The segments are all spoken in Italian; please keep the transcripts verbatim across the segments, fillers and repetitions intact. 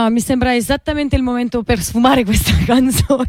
sembra, mi sembra esattamente il momento per sfumare questa canzone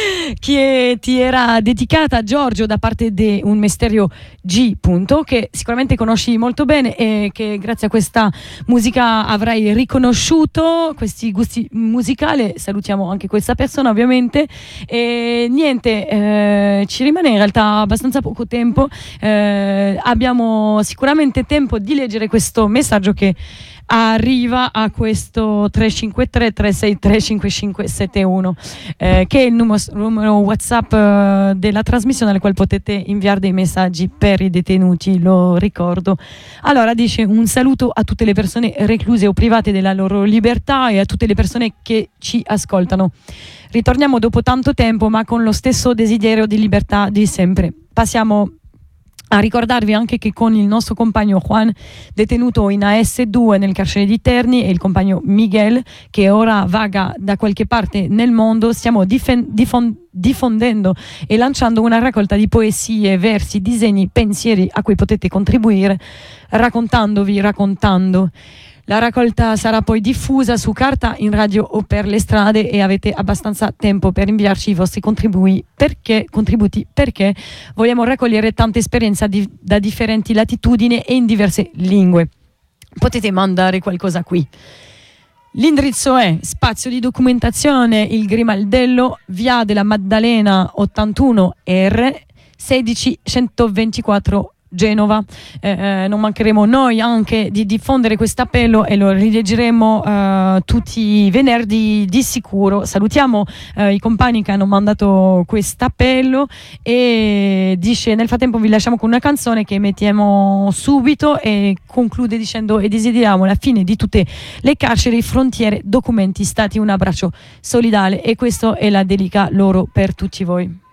che ti era dedicata a Giorgio da parte di un Misterio G, punto, che sicuramente conosci molto bene e che grazie a questa musica avrai riconosciuto questi gusti musicali. Salutiamo anche questa persona ovviamente e niente, eh, ci rimane in realtà abbastanza poco tempo, eh, abbiamo sicuramente tempo di leggere questo messaggio che arriva a questo tre cinque tre tre sei tre cinque cinque sette uno, eh, che è il numero, numero WhatsApp eh, della trasmissione al quale potete inviare dei messaggi per i detenuti, lo ricordo. Allora dice: un saluto a tutte le persone recluse o private della loro libertà e a tutte le persone che ci ascoltano. Ritorniamo dopo tanto tempo ma con lo stesso desiderio di libertà di sempre. Passiamo a ricordarvi anche che con il nostro compagno Juan, detenuto in A S due nel carcere di Terni, e il compagno Miguel, che ora vaga da qualche parte nel mondo, stiamo difen- difon- diffondendo e lanciando una raccolta di poesie, versi, disegni, pensieri a cui potete contribuire raccontandovi, raccontando. La raccolta sarà poi diffusa su carta, in radio o per le strade e avete abbastanza tempo per inviarci i vostri contributi perché, contributi perché vogliamo raccogliere tanta esperienza di, da differenti latitudini e in diverse lingue. Potete mandare qualcosa qui. L'indirizzo è Spazio di Documentazione Il Grimaldello, via della Maddalena ottantuno R, sedici-centoventiquattro Genova. Eh, non mancheremo noi anche di diffondere questo appello e lo rileggeremo eh, tutti i venerdì di sicuro. Salutiamo eh, i compagni che hanno mandato questo appello e dice: nel frattempo vi lasciamo con una canzone che mettiamo subito, e conclude dicendo: e desideriamo la fine di tutte le carceri, frontiere, documenti, stati. Un abbraccio solidale, e questo è la dedica loro per tutti voi.